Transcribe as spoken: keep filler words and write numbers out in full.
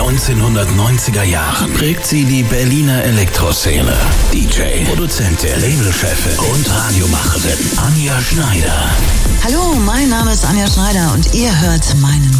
neunzehnhundertneunziger Jahren prägt sie die Berliner Elektroszene. D J, Produzentin, Labelchefin und Radiomacherin Anja Schneider. Hallo, mein Name ist Anja Schneider und ihr hört meinen